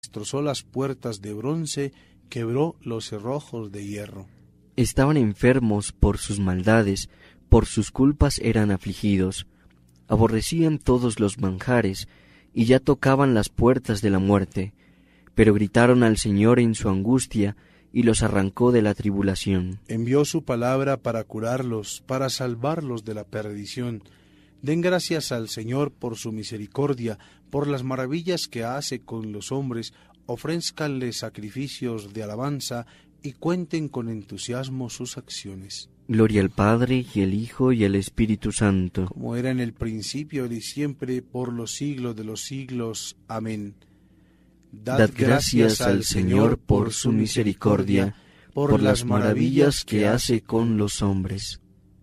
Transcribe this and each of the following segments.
destrozó las puertas de bronce, quebró los cerrojos de hierro. Estaban enfermos por sus maldades, por sus culpas eran afligidos. Aborrecían todos los manjares, y ya tocaban las puertas de la muerte. Pero gritaron al Señor en su angustia, y los arrancó de la tribulación. Envió su palabra para curarlos, para salvarlos de la perdición. Den gracias al Señor por su misericordia, por las maravillas que hace con los hombres. Ofrézcanle sacrificios de alabanza y cuenten con entusiasmo sus acciones. Gloria al Padre, y al Hijo, y al Espíritu Santo. Como era en el principio, ahora y siempre, por los siglos de los siglos. Amén. Dad gracias al Señor por su misericordia, por las maravillas que hace con los hombres.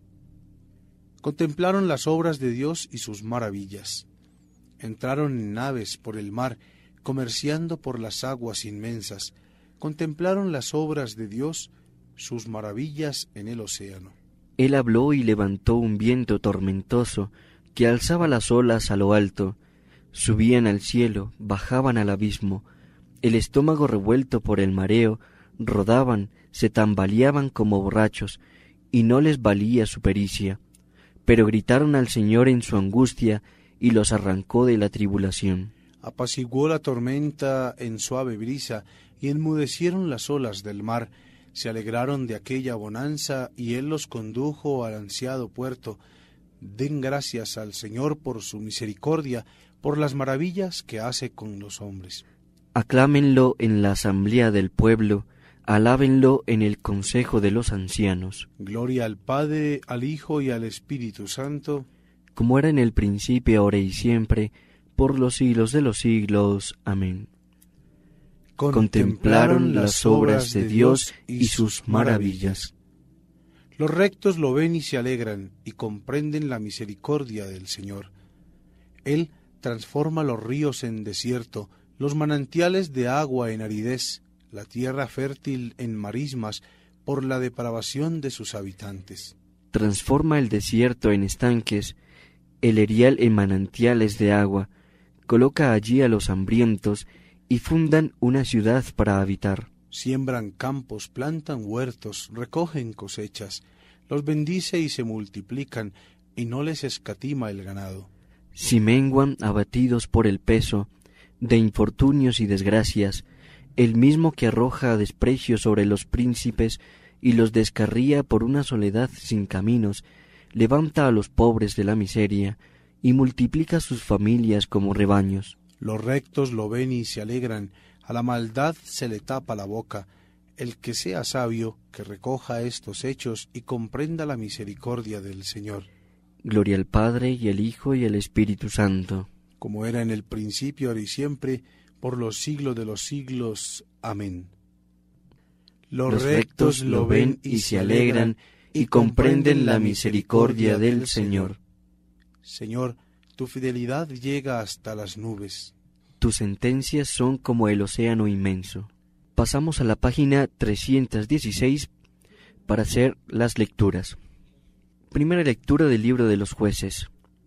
Contemplaron las obras de Dios y sus maravillas. Entraron en naves por el mar, comerciando por las aguas inmensas. Contemplaron las obras de Dios, sus maravillas en el océano. Él habló y levantó un viento tormentoso que alzaba las olas a lo alto. Subían al cielo, bajaban al abismo. El estómago revuelto por el mareo, rodaban, se tambaleaban como borrachos, y no les valía su pericia. Pero gritaron al Señor en su angustia, y los arrancó de la tribulación. Apaciguó la tormenta en suave brisa, y enmudecieron las olas del mar. Se alegraron de aquella bonanza, y Él los condujo al ansiado puerto. Den gracias al Señor por su misericordia, por las maravillas que hace con los hombres. Aclámenlo en la asamblea del pueblo, alábenlo en el consejo de los ancianos. Gloria al Padre, al Hijo y al Espíritu Santo, como era en el principio, ahora y siempre, por los siglos de los siglos. Amén. Contemplaron las obras de Dios y sus maravillas. Los rectos lo ven y se alegran, y comprenden la misericordia del Señor. Él transforma los ríos en desierto, los manantiales de agua en aridez, la tierra fértil en marismas, por la depravación de sus habitantes. Transforma el desierto en estanques, el erial en manantiales de agua, coloca allí a los hambrientos, y fundan una ciudad para habitar. Siembran campos, plantan huertos, recogen cosechas, los bendice y se multiplican, y no les escatima el ganado. Si menguan abatidos por el peso de infortunios y desgracias, el mismo que arroja desprecio sobre los príncipes y los descarría por una soledad sin caminos, levanta a los pobres de la miseria y multiplica sus familias como rebaños. Los rectos lo ven y se alegran, a la maldad se le tapa la boca. El que sea sabio, que recoja estos hechos y comprenda la misericordia del Señor. Gloria al Padre, y al Hijo, y al Espíritu Santo. Como era en el principio, ahora y siempre, por los siglos de los siglos. Amén. Los rectos lo ven y se alegran, y comprenden la misericordia del Señor. Señor, tu fidelidad llega hasta las nubes. Tus sentencias son como el océano inmenso. Pasamos a la página 316 para hacer las lecturas. Primera lectura del libro de los Jueces.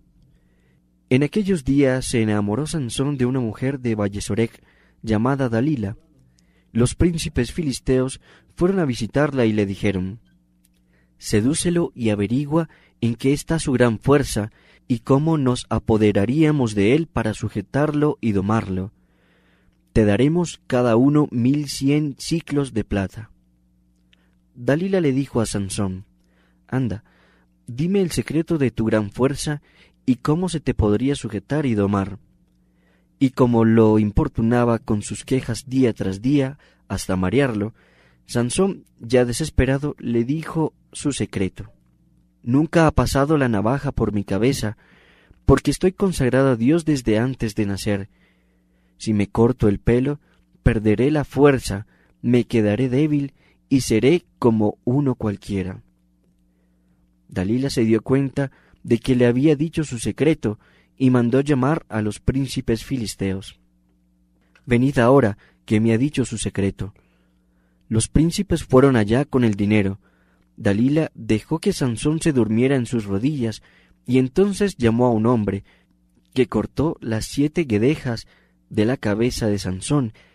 En aquellos días se enamoró Sansón de una mujer de Vallesorec llamada Dalila. Los príncipes filisteos fueron a visitarla y le dijeron: «Sedúcelo y averigua en qué está su gran fuerza y cómo nos apoderaríamos de él para sujetarlo y domarlo. Te daremos cada uno 1100 siclos de plata». Dalila le dijo a Sansón: «Anda, dime el secreto de tu gran fuerza y cómo se te podría sujetar y domar». Y como lo importunaba con sus quejas día tras día hasta marearlo, Sansón, ya desesperado, le dijo su secreto: «Nunca ha pasado la navaja por mi cabeza, porque estoy consagrado a Dios desde antes de nacer. Si me corto el pelo, perderé la fuerza, me quedaré débil y seré como uno cualquiera». Dalila se dio cuenta de que le había dicho su secreto y mandó llamar a los príncipes filisteos. «Venid ahora, que me ha dicho su secreto». Los príncipes fueron allá con el dinero. Dalila dejó que Sansón se durmiera en sus rodillas, y entonces llamó a un hombre, que cortó las 7 guedejas de la cabeza de Sansón